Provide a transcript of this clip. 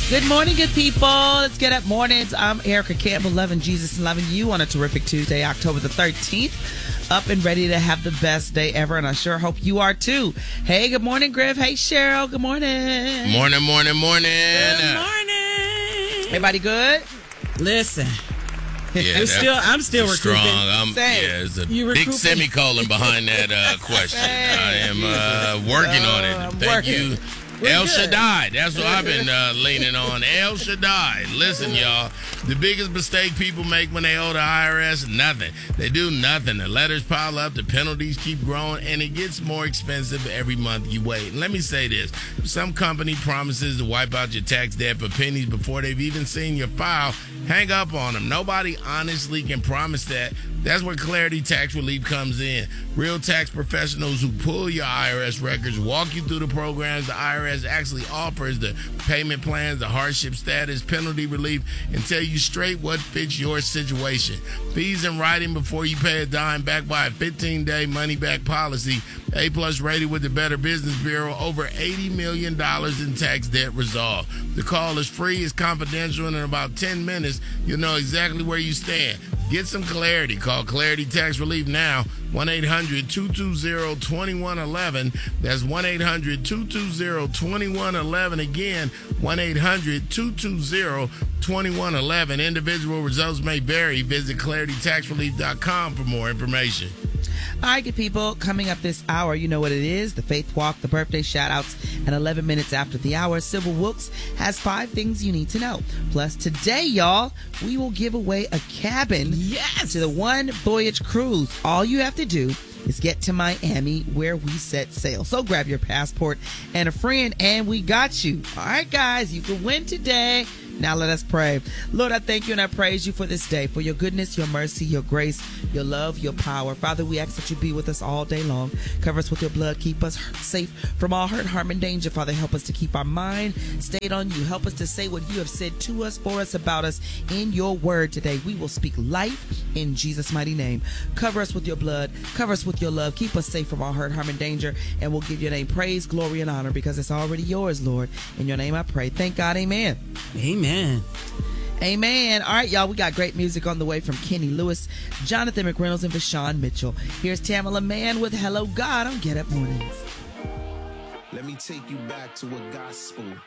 Good morning, good people. Let's get up mornings. I'm Erica Campbell, loving Jesus and loving you on a terrific Tuesday, October the 13th. Up and ready to have the best day ever, and I sure hope you are too. Hey, good morning, Griff. Hey, Cheryl. Good morning. Morning. Good morning. Everybody good? Listen. Yeah, I'm still recruiting. Strong. There's a big semicolon behind that question. I am working on it. Thank you. El Shaddai. That's what I've been leaning on. El Shaddai. Listen, y'all. The biggest mistake people make when they owe the IRS, nothing. They do nothing. The letters pile up, the penalties keep growing, and it gets more expensive every month you wait. And let me say this. Some company promises to wipe out your tax debt for pennies before they've even seen your file. Hang up on them. Nobody honestly can promise that. That's where Clarity Tax Relief comes in. Real tax professionals who pull your IRS records, walk you through the programs the IRS actually offers, the payment plans, the hardship status, penalty relief, and tell you straight what fits your situation. Fees in writing before you pay a dime, backed by a 15-day money-back policy. A-plus rated with the Better Business Bureau. Over $80 million in tax debt resolved. The call is free, it's confidential, and in about 10 minutes, you'll know exactly where you stand. Get some clarity. Call Clarity Tax Relief now. 1-800-220-2111. That's 1-800-220-2111. Again, 1-800-220-2111. Individual results may vary. Visit claritytaxrelief.com for more information. All right, good people. Coming up this hour, you know what it is. The Faith Walk, the birthday shout-outs, and 11 minutes after the hour, Sybil Wilkes has 5 things you need to know. Plus, today, y'all, we will give away a cabin to the One Voyage Cruise. All you have to do is get to Miami, where we set sail. So grab your passport and a friend, and we got you. All right, guys, you can win today. Now let us pray. Lord, I thank you and I praise you for this day, for your goodness, your mercy, your grace, your love, your power. Father, we ask that you be with us all day long. Cover us with your blood. Keep us safe from all hurt, harm, and danger. Father, help us to keep our mind stayed on you. Help us to say what you have said to us, for us, about us in your word today. We will speak life in Jesus' mighty name. Cover us with your blood. Cover us with your love. Keep us safe from all hurt, harm, and danger. And we'll give your name praise, glory, and honor, because it's already yours, Lord. In your name I pray. Thank God. Amen. Amen. Amen. All right, y'all, we got great music on the way from Kenny Lewis, Jonathan McReynolds, and Vashawn Mitchell. Here's Tamala Mann with Hello God on Get Up Mornings. Let me take you back to a gospel.